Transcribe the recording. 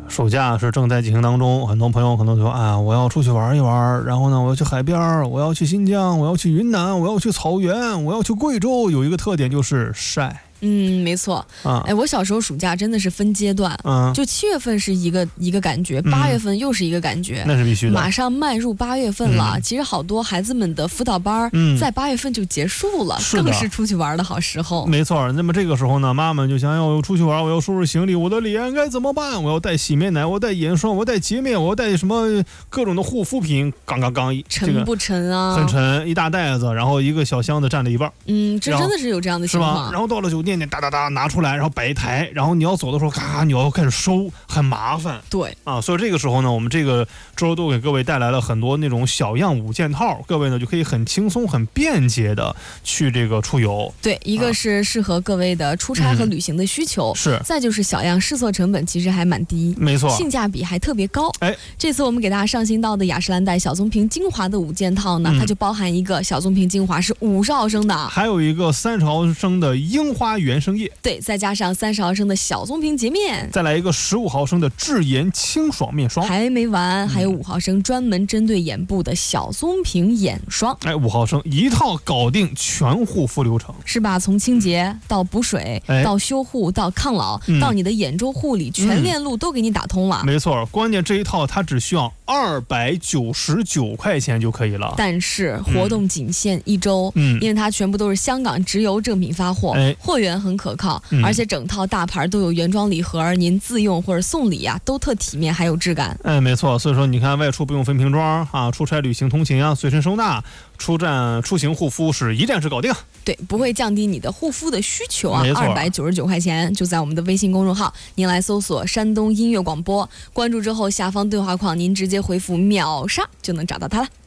暑假是正在进行当中，很多朋友可能说啊，我要出去玩一玩，然后呢，我要去海边，我要去新疆，我要去云南，我要去草原，我要去贵州。有一个特点就是晒。 没错。我小时候暑假真的是分阶段，就7月份是一个感觉，8月份又是一个感觉， 那是必须的。 马上迈入8月份了，其实好多孩子们的辅导班在8月份就结束了，更是出去玩的好时候。 没错，那么这个时候呢，妈妈就想要我出去玩，我要收拾行李，我的脸该怎么办？我要带洗面奶，我带眼霜，我带洁面，我带什么各种的护肤品，刚沉不沉啊？ 很沉，一大袋子，然后一个小箱子占了一半。 这真的是有这样的情况， 是吧？然后到了酒店，你哒哒哒拿出来，然后摆一台，然后你要走的时候，咔，你要开始收，很麻烦。 对啊，所以这个时候呢，我们这个周都给各位带来了很多那种小样5件套，各位呢就可以很轻松、很便捷的去这个出游。 对，一个是适合各位的出差和旅行的需求， 是。 再就是小样试错成本其实还蛮低， 没错， 性价比还特别高。这次我们给大家上新到的雅诗兰黛小棕瓶精华的5件套呢，它就包含一个小棕瓶精华是50毫升的， 还有一个30毫升的樱花原生液， 对，再加上30毫升的小棕瓶洁面， 再来一个15毫升的智颜清爽面霜， 还没完，还有5毫升专门针对眼部的小棕瓶眼霜 ，5毫升一套搞定全护肤流程， 是吧？从清洁到补水，到修护，到抗老，到你的眼周护理，全链路都给你打通了。 没错，关键这一套它只需要299块钱就可以了， 但是活动仅限1周，因为它全部都是香港直邮正品发货，货源很可靠，而且整套大牌都有原装礼盒，您自用或者送礼啊，都特体面还有质感。 没错，所以说你看外出不用分瓶装啊，出差旅行通勤啊，随身收纳，出行护肤是一站式搞定。 对，不会降低你的护肤的需求啊。 299 块钱就在我们的微信公众号，您来搜索山东音乐广播，关注之后下方对话框您直接回复秒杀就能找到它了。